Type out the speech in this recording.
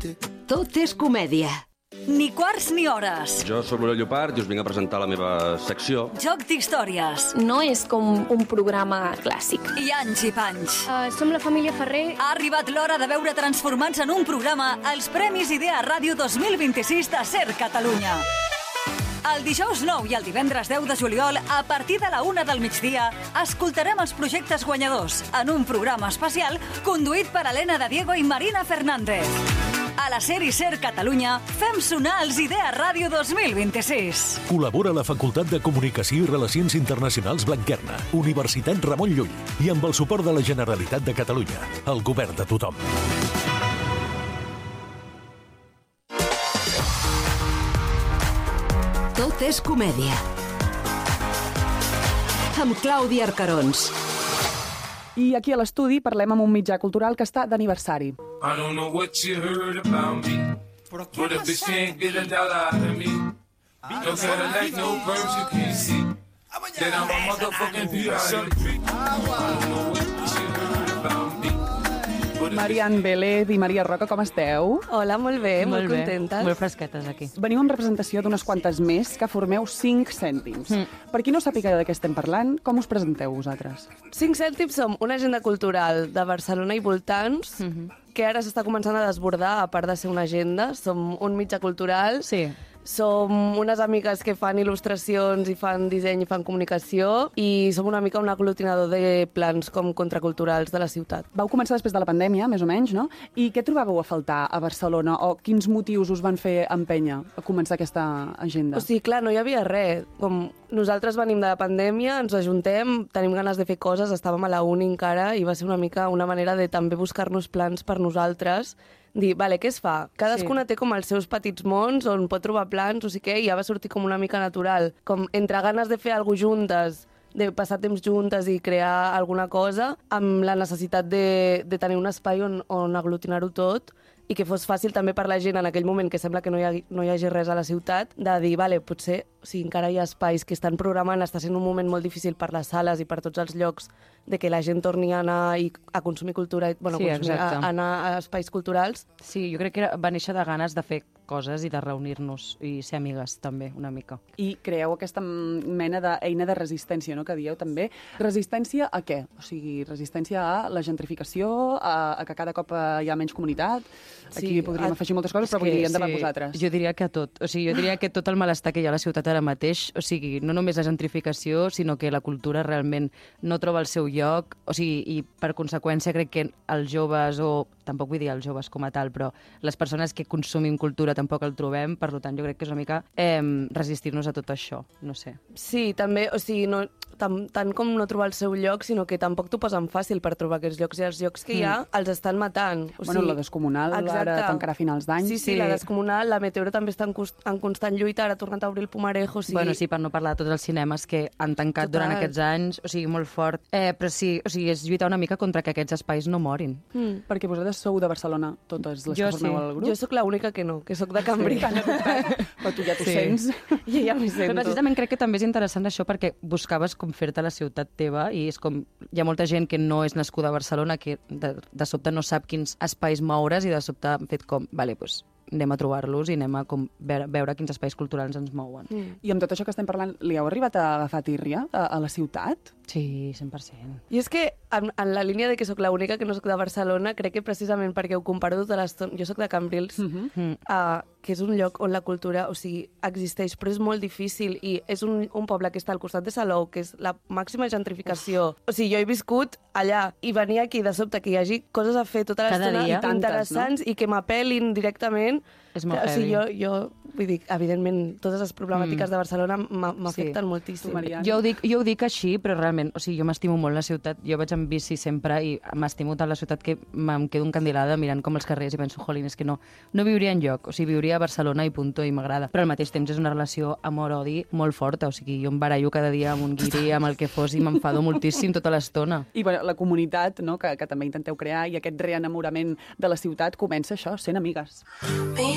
Tot és comèdia. Ni quarts ni hores. Jo sóc l'Oriol Llopart i us vinc a presentar la meva secció. Joc d'històries. No és com un programa clàssic. I anys i panys. Som la família Ferrer. Ha arribat l'hora de veure transformats en un programa els Premis Idea Ràdio 2026 de Ser Catalunya. El dijous 9 i el divendres 10 de juliol, a partir de la 1 del migdia, escoltarem els projectes guanyadors en un programa especial conduït per Helena de Diego i Marina Fernández. A la SER i Ser Catalunya fem sonar els Idea Ràdio 2026. Col·labora la Facultat de Comunicació i Relacions Internacionals Blanquerna, Universitat Ramon Llull i amb el suport de la Generalitat de Catalunya, el govern de tothom. Tot és comèdia. Amb Clàudia Arcarons. I aquí a l'estudi parlem amb un mitjà cultural que està d'aniversari. I don't know what you heard about me, but if bitch can't get $1 out of me, no Cadillac, no verbs you can't see, then I'm a motherfucking P.I.D. I don't know what you heard about me. Marian Vélez i Maria Roca, com esteu? Hola, molt bé, molt contentes. Molt fresquetes aquí. Veniu en representació d'unes quantes més que formeu 5 cèntims. Per qui no sàpiga de què estem parlant, com us presenteu vosaltres? 5 cèntims som una agenda cultural de Barcelona i voltants, que ara s'està començant a desbordar, a part de ser una agenda. Som un mitjà cultural. Sí. Som unes amigues que fan il·lustracions i fan disseny i fan comunicació i som una mica un aglutinador de plans com contraculturals de la ciutat. Vau començar després de la pandèmia, més o menys, no? I què trobàveu a faltar a Barcelona o quins motius us van fer empènyer a començar aquesta agenda? O sigui, clar, no hi havia res. Com nosaltres venim de la pandèmia, ens ajuntem, tenim ganes de fer coses, estàvem a la uni encara i va ser una mica una manera de també buscar-nos plans per nosaltres, dir, vale, què es fa? Cadascuna té com els seus petits mons on pot trobar plans, o sigui què, i ja va sortir com una mica natural. Com entre ganes de fer alguna cosa juntes, de passar temps juntes i crear alguna cosa, amb la necessitat de tenir un espai on aglutinar-ho tot i que fos fàcil també per la gent en aquell moment que sembla que no hi hagi res a la ciutat, de dir, vale, potser si encara hi ha espais que estan programant, està sent un moment molt difícil per les sales i per tots els llocs de que la gent torni a anar a consumir cultura, bueno, Sí, a anar a espais culturals. Sí, jo crec que va néixer de ganes de fer coses i de reunir-nos i ser amigues també, una mica. I creeu aquesta mena d'eina de resistència, no?, que dieu també. Resistència a què? O sigui, resistència a la gentrificació, a que cada cop hi ha menys comunitat. Aquí podríem afegir moltes coses, però vull dir, endavant vosaltres. Jo diria que tot. O sigui, jo diria que tot el malestar que hi ha a la ciutat ara mateix, o sigui, no només la gentrificació, sinó que la cultura realment no troba el seu lloc, o sigui, i per conseqüència crec que els joves, o tampoc vull dir els joves com a tal, però les persones que consumim cultura tampoc el trobem, per tant jo crec que és una mica resistir-nos a tot això, no sé. Sí, també, o sigui, no, tant com no trobar el seu lloc, sinó que tampoc t'ho posen fàcil per trobar aquests llocs, i els llocs que hi ha els estan matant. O Bueno, sigui, la Descomunal ara tancarà a finals d'any. Sí, la Descomunal, la Meteoro també està en constant lluita, ara ha tornat a obrir el Pumarejo. O sigui... Bueno, sí, per no parlar de tots els cinemes que han tancat durant aquests anys, o sigui, molt fort. Però sí, o sigui, és lluitar una mica contra que aquests espais no morin. Perquè vosaltres sou de Barcelona, totes les que formeu el grup? Jo sóc l'única que no, que sóc de Cambrils. Però tu ja t'ho sents. Jo ja m'hi sento. Però precisament crec que també és interessant això perquè buscaves com fer-te la ciutat teva i és com, hi ha molta gent que no és nascuda a Barcelona que de sobte no sap quins espais moure's i de sobte han fet com, vale, doncs anem a trobar-los i anem a veure quins espais culturals ens mouen. I amb tot això que estem parlant, li heu arribat a agafar tírria a la ciutat? Sí, 100%. I és que, en la línia de que sóc l'única que no sóc de Barcelona, crec que precisament perquè ho comparo tota l'estona... Jo sóc de Cambrils, que és un lloc on la cultura, o sigui, existeix, però és molt difícil i és un poble que està al costat de Salou, que és la màxima gentrificació. O sigui, jo he viscut allà i venir aquí de sobte que hi hagi coses a fer tota l'estona interessants, no? I que m'apel·lin directament. És molt heavy. O sigui, jo vull dir, evidentment, totes les problemàtiques de Barcelona m'afecten moltíssim. Jo ho dic així, però realment, o sigui, jo m'estimo molt la ciutat. Jo vaig amb bici sempre i m'estimo tant la ciutat que me'n quedo encandilada mirant com els carrers i penso, jolín, és que no viuria enlloc. O sigui, viuria a Barcelona i punto, i m'agrada. Però al mateix temps és una relació amor-odi molt forta. O sigui, jo em barallo cada dia amb un guiri, amb el que fos, i m'enfado moltíssim tota l'estona. I bueno, la comunitat, no?, que també intenteu crear, i aquest reenamorament de la ciutat comença això, sent amigues.